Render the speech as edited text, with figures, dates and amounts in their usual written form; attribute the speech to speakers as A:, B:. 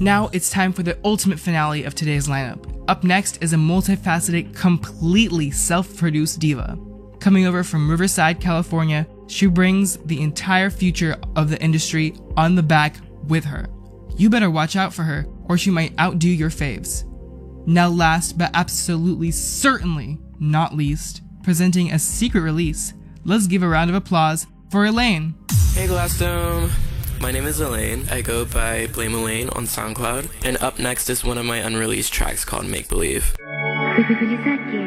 A: Now it's time for the ultimate finale of today's lineup. Up next is a multifaceted, completely self-produced diva. Coming over from Riverside, California, she brings the entire future of the industry on the back with her. You better watch out for her, or she might outdo your faves. Now last, but absolutely certainly not least, presenting a secret release, let's give a round of applause for Elaine.
B: Hey Glassdome! My name is Elaine. I go by Blame Elaine on SoundCloud. And up next is one of my unreleased tracks called Make Believe.